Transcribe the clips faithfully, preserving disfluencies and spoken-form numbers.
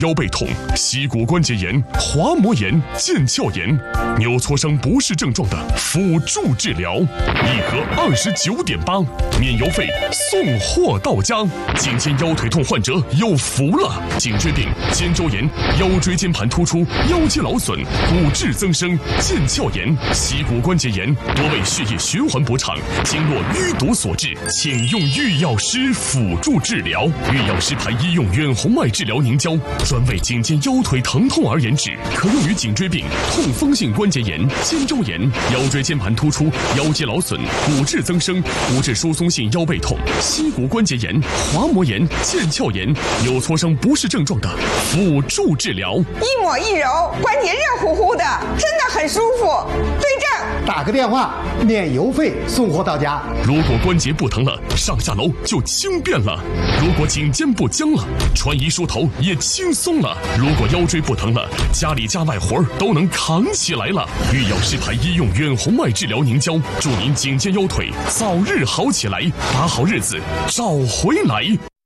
腰背痛、膝骨关节炎、滑膜炎、腱鞘炎、扭挫伤不适症状的辅助治疗，一盒二十九点八，免邮费送货到家。颈肩腰腿痛患者有福了，颈椎病、肩周炎、腰椎间盘突出、腰肌劳损、骨质增生、腱鞘炎、膝骨关节炎多为血液循环不畅、经络淤堵所致，请用玉药师辅助治疗。玉药师牌医用远红外治疗凝胶。专为颈肩腰腿疼痛而研制，可用于颈椎病、痛风性关节炎、肩周炎、腰椎间盘突出、腰肌劳损、骨质增生、骨质疏松性腰背痛、膝骨关节炎、滑膜炎、腱鞘炎、扭挫伤不适症状的辅助治疗。 一抹一揉，关节热乎乎的，真的很舒服。对症， 打个电话，免邮费送货到家。 如果关节不疼了，上下楼就轻便了；如果颈肩不僵了，穿衣梳头也轻松了；如果腰椎不疼了，家里家外活都能扛起来了。玉药师牌医用远红外治疗凝胶，祝您颈肩腰腿早日好起来，把好日子找回来。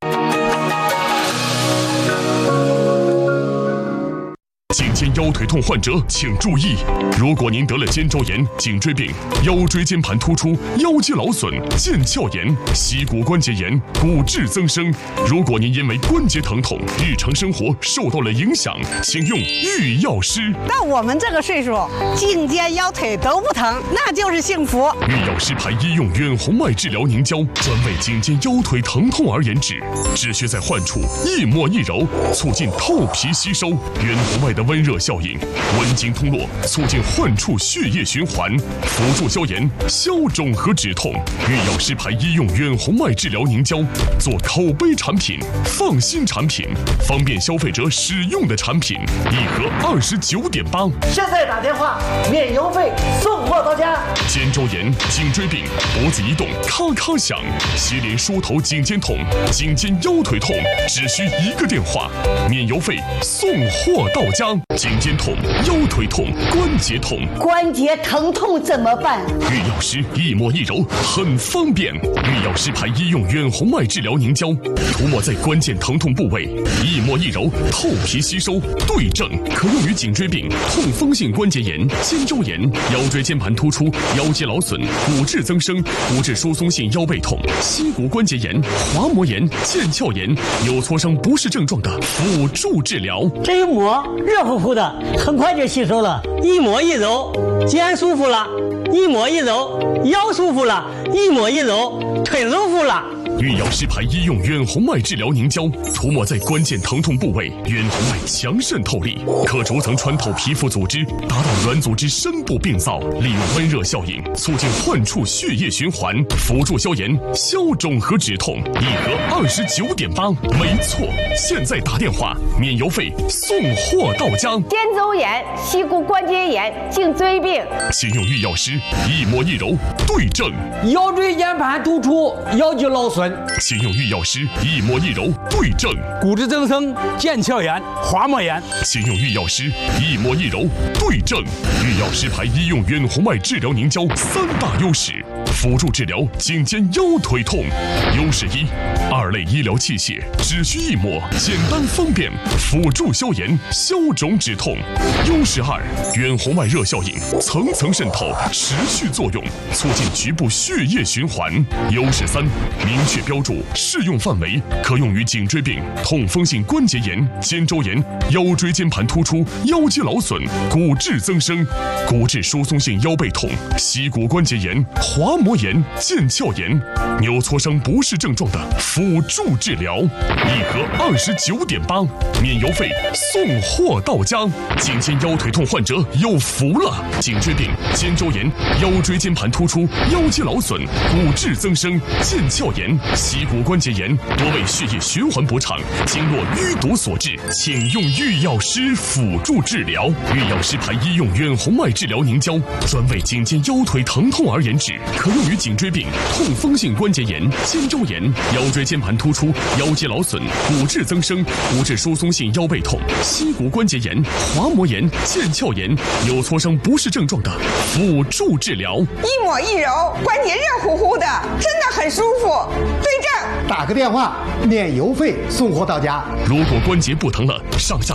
颈肩腰腿痛患者请注意，如果您得了肩周炎、颈椎病、腰椎间盘突出、腰肌劳损、腱鞘炎、膝骨关节炎、骨质增生，如果您因为关节疼痛，日常生活受到了影响，请用玉药师。 到我们这个岁数，颈肩腰腿都不疼，那就是幸福。 玉药师牌医用远红外治疗凝胶，专为颈肩腰腿疼痛而研制，只需在患处一抹一揉，促进透皮吸收。远红外的温热效应，温经通络，促进患处血液循环，辅助消炎、消肿和止痛。玉药师牌医用远红外治疗凝胶，做口碑产品、放心产品、方便消费者使用的产品，一盒二十九点八。 现在打电话，免邮费送货到家。 肩周炎、颈椎病、脖子移动咔咔响，膝连梳头颈肩痛、颈肩腰腿痛，只需一个电话，免邮费送货到家。颈肩痛、腰腿痛、关节痛， 关节疼痛怎么办？ 玉药师一抹一揉很方便。玉药师牌医用远红外治疗凝胶，涂抹在关键疼痛部位，一抹一揉，透皮吸收，对症，可用于颈椎病、痛风性关节炎、肩周炎、腰椎间盘突出、腰肌劳损、骨质增生、骨质疏松性腰背痛、膝骨关节炎、滑膜炎、腱鞘炎、扭挫伤不适症状的辅助治疗。 这一抹热乎乎的，很快就吸收了。一抹一揉，肩舒服了；一抹一揉，腰舒服了；一抹一揉，腿舒服了。 玉药师牌医用远红外治疗凝胶，涂抹在关键疼痛部位，远红外强渗透力，可逐层穿透皮肤组织，达到软组织深部病灶，利用温热效应，促进患处血液循环，辅助消炎、消肿和止痛。一盒二十九点八，没错，现在打电话，免邮费送货到家。 肩周炎、膝骨关节炎、颈椎病， 请用玉药师一抹一揉，对症。 腰椎间盘突出、腰肌劳损， 请用玉药师一抹一揉，对症。 骨质增生、腱鞘炎、滑膜炎， 请用玉药师一抹一揉，对症。玉药师牌医用远红外治疗凝胶三大优势，辅助治疗颈肩腰腿痛。优势一，二类医疗器械只需一抹，简单方便，辅助消炎、消肿止痛。优势二，远红外热效应层层渗透，持续作用，促进局部血液循环。优势三，明确标注适用范围，可用于颈椎病、痛风性关节炎、肩周炎、腰椎间盘突出、腰肌劳损、骨质增生、骨质疏松性腰背痛、膝骨关节炎、滑膜炎、腱鞘炎、扭挫伤不适症状的辅助治疗。一盒二十九点八，免邮费送货到家。颈肩腰腿痛患者有福了，颈椎病、肩周炎、腰椎间盘突出、腰肌劳损、骨质增生、腱鞘炎、膝骨关节炎多为血液循环不畅、经络淤堵所致，请用玉药师辅助治疗。玉药师牌医用远红外治疗凝胶，专为颈肩腰腿疼痛而研制，可用于颈椎病、痛风性关节炎、肩周炎、腰椎间盘突出、腰肌劳损、骨质增生、骨质疏松性腰背痛、膝骨关节炎、滑膜炎、腱鞘炎、扭挫伤不适症状的辅助治疗。 一抹一揉，关节热乎乎的，真的很舒服。对症。 打个电话，免邮费送货到家。 如果关节不疼了，上下